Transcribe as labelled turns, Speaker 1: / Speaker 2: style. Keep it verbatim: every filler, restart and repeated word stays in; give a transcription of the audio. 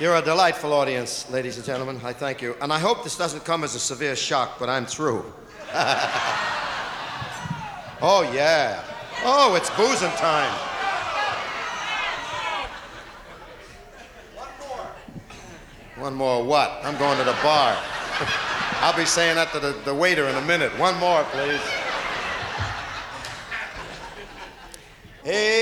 Speaker 1: You're a delightful audience, ladies and gentlemen. I thank you. And I hope this doesn't come as a severe shock, but I'm through. Oh, yeah. Oh, it's boozing time. One more. One more what? I'm going to the bar. I'll be saying that to the, the waiter in a minute. One more, please. Hey.